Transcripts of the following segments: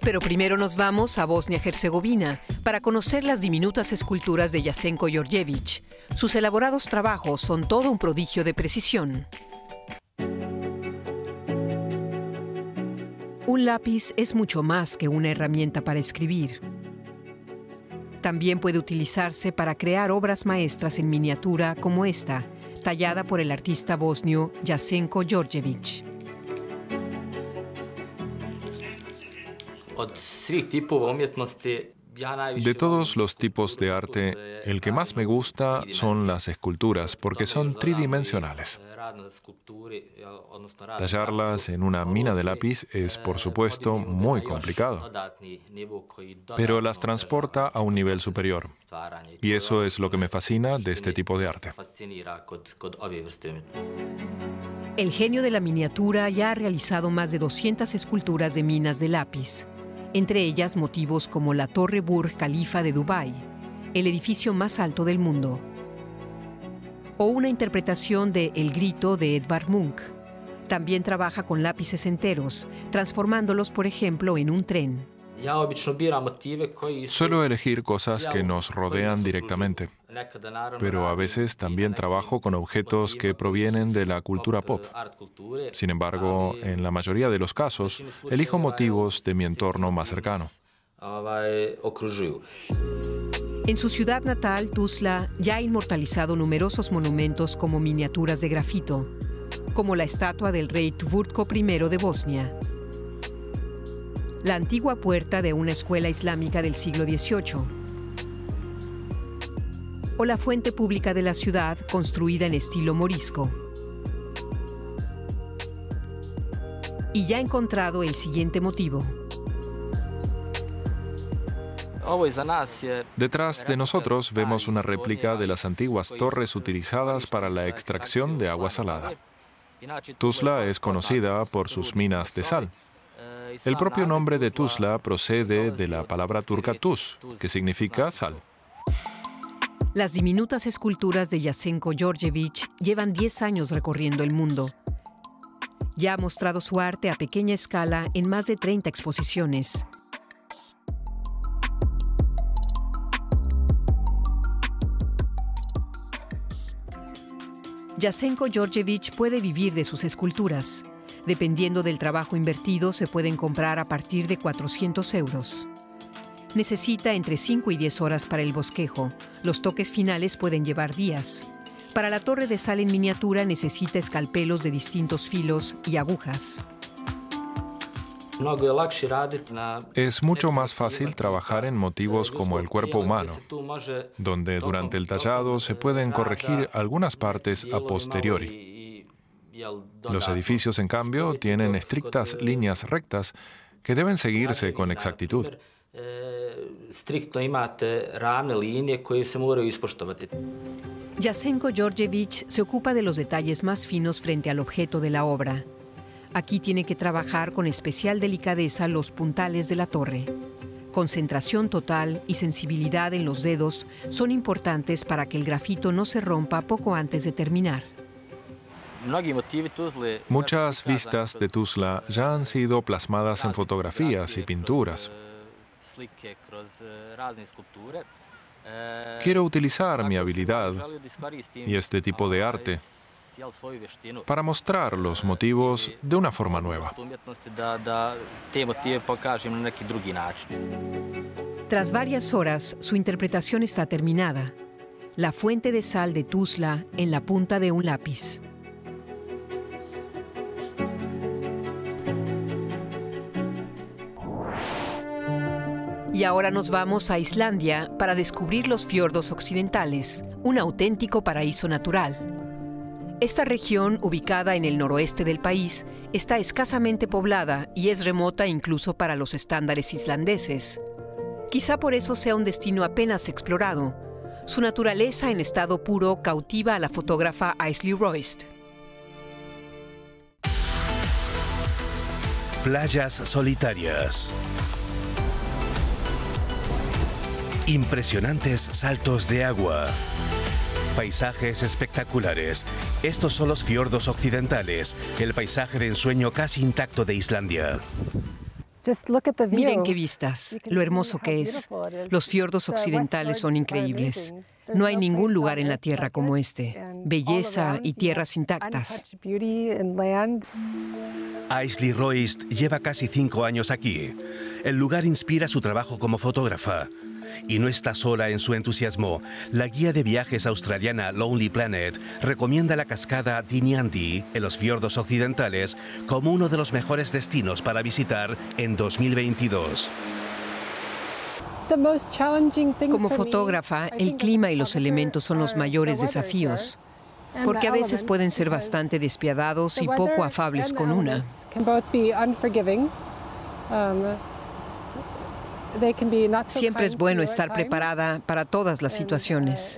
Pero primero nos vamos a Bosnia-Herzegovina para conocer las diminutas esculturas de Jasenko Djordjević. Sus elaborados trabajos son todo un prodigio de precisión. Un lápiz es mucho más que una herramienta para escribir. También puede utilizarse para crear obras maestras en miniatura como esta, tallada por el artista bosnio Jasenko Djordjević. De todos los tipos de arte, el que más me gusta son las esculturas, porque son tridimensionales. Tallarlas en una mina de lápiz es, por supuesto, muy complicado, pero las transporta a un nivel superior. Y eso es lo que me fascina de este tipo de arte. El genio de la miniatura ya ha realizado más de 200 esculturas de minas de lápiz, entre ellas motivos como la Torre Burj Khalifa de Dubái, el edificio más alto del mundo, o una interpretación de El Grito de Edvard Munch. También trabaja con lápices enteros, transformándolos, por ejemplo, en un tren. Suelo elegir cosas que nos rodean directamente, pero a veces también trabajo con objetos que provienen de la cultura pop. Sin embargo, en la mayoría de los casos, elijo motivos de mi entorno más cercano. En su ciudad natal, Tuzla, ya ha inmortalizado numerosos monumentos como miniaturas de grafito, como la estatua del rey Tvurtko I de Bosnia, la antigua puerta de una escuela islámica del siglo XVIII, o la fuente pública de la ciudad construida en estilo morisco. Y ya ha encontrado el siguiente motivo. Detrás de nosotros vemos una réplica de las antiguas torres utilizadas para la extracción de agua salada. Tuzla es conocida por sus minas de sal. El propio nombre de Tuzla procede de la palabra turca tuz, que significa sal. Las diminutas esculturas de Jasenko Djordjević llevan 10 años recorriendo el mundo. Ya ha mostrado su arte a pequeña escala en más de 30 exposiciones. Jasenko Djordjević puede vivir de sus esculturas. Dependiendo del trabajo invertido, se pueden comprar a partir de 400 euros. Necesita entre 5 y 10 horas para el bosquejo. Los toques finales pueden llevar días. Para la torre de sal en miniatura necesita escalpelos de distintos filos y agujas. Es mucho más fácil trabajar en motivos como el cuerpo humano, donde durante el tallado se pueden corregir algunas partes a posteriori. Los edificios, en cambio, tienen estrictas líneas rectas que deben seguirse con exactitud. Jasenko Djordjević se ocupa de los detalles más finos frente al objeto de la obra. Aquí tiene que trabajar con especial delicadeza los puntales de la torre. Concentración total y sensibilidad en los dedos son importantes para que el grafito no se rompa poco antes de terminar. Muchas vistas de Tuzla ya han sido plasmadas en fotografías y pinturas. Quiero utilizar mi habilidad y este tipo de arte para mostrar los motivos de una forma nueva. Tras varias horas, su interpretación está terminada. La fuente de sal de Tuzla en la punta de un lápiz. Y ahora nos vamos a Islandia para descubrir los fiordos occidentales, un auténtico paraíso natural. Esta región, ubicada en el noroeste del país, está escasamente poblada y es remota incluso para los estándares islandeses. Quizá por eso sea un destino apenas explorado. Su naturaleza en estado puro cautiva a la fotógrafa Aisley Royst. Playas solitarias. Impresionantes saltos de agua. Paisajes espectaculares. Estos son los fiordos occidentales, el paisaje de ensueño casi intacto de Islandia. 'Islandia' es un país con una enorme diversidad de paisajes. Desde el desierto más árido hasta las montañas más escarpadas, Miren qué vistas, lo hermoso que es. Los fiordos occidentales son increíbles. No hay ningún lugar en la Tierra como este. Belleza y tierras intactas. Aisley Royst lleva casi 5 años aquí. El lugar inspira su trabajo como fotógrafa. Y no está sola en su entusiasmo. La guía de viajes australiana Lonely Planet recomienda la cascada Dinyanti en los fiordos occidentales como uno de los mejores destinos para visitar en 2022. Como fotógrafa, el clima y los elementos son los mayores desafíos, porque a veces pueden ser bastante despiadados y poco afables con una. Siempre es bueno estar preparada para todas las situaciones.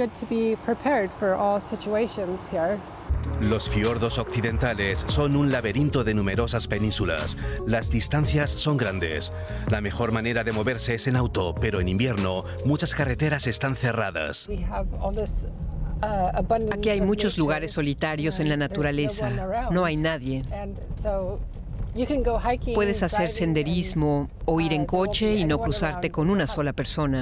Los fiordos occidentales son un laberinto de numerosas penínsulas. Las distancias son grandes. La mejor manera de moverse es en auto, pero en invierno muchas carreteras están cerradas. Aquí hay muchos lugares solitarios en la naturaleza. No hay nadie. Puedes hacer senderismo o ir en coche y no cruzarte con una sola persona.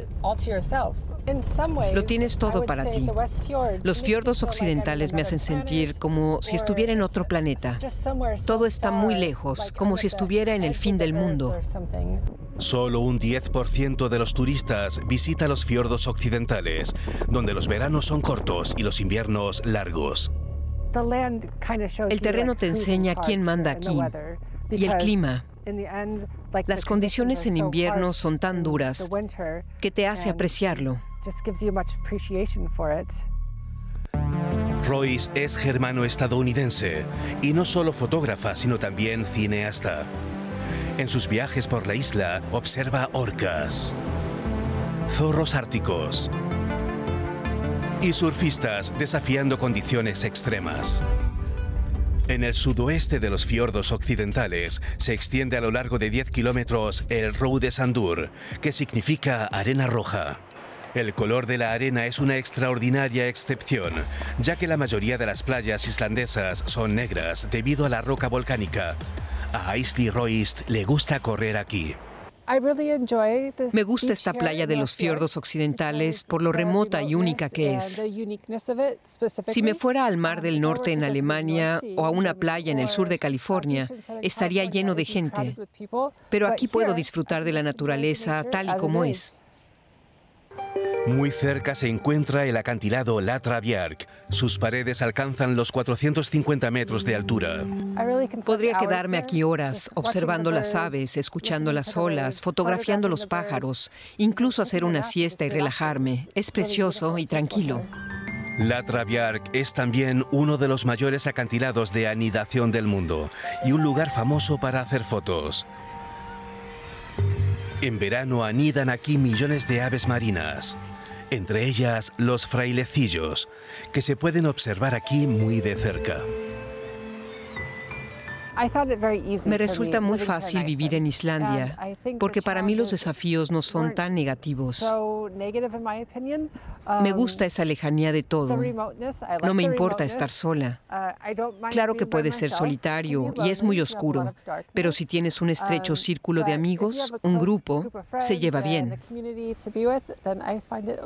Lo tienes todo para ti. Los fiordos occidentales me hacen sentir como si estuviera en otro planeta. Todo está muy lejos, como si estuviera en el fin del mundo. Solo un 10% de los turistas visita los fiordos occidentales, donde los veranos son cortos y los inviernos largos. El terreno te enseña quién manda aquí y el clima. Las condiciones en invierno son tan duras que te hace apreciarlo. Royce es germano-estadounidense y no solo fotógrafa, sino también cineasta. En sus viajes por la isla observa orcas, zorros árticos y surfistas desafiando condiciones extremas. En el sudoeste de los fiordos occidentales se extiende a lo largo de 10 kilómetros el Rode Sandur, que significa arena roja. El color de la arena es una extraordinaria excepción, ya que la mayoría de las playas islandesas son negras debido a la roca volcánica. A Aisley Royst le gusta correr aquí. Me gusta esta playa de los fiordos occidentales por lo remota y única que es. Si me fuera al Mar del Norte en Alemania o a una playa en el sur de California, estaría lleno de gente. Pero aquí puedo disfrutar de la naturaleza tal y como es. Muy cerca se encuentra el acantilado Latra Bjarg. Sus paredes alcanzan los 450 metros de altura. Podría quedarme aquí horas, observando las aves, escuchando las olas, fotografiando los pájaros, incluso hacer una siesta y relajarme. Es precioso y tranquilo. Latra Bjarg es también uno de los mayores acantilados de anidación del mundo y un lugar famoso para hacer fotos. En verano anidan aquí millones de aves marinas, entre ellas los frailecillos, que se pueden observar aquí muy de cerca. Me resulta muy fácil vivir en Islandia, porque para mí los desafíos no son tan negativos. Me gusta esa lejanía de todo. No me importa estar sola. Claro que puede ser solitario y es muy oscuro, pero si tienes un estrecho círculo de amigos, un grupo, se lleva bien.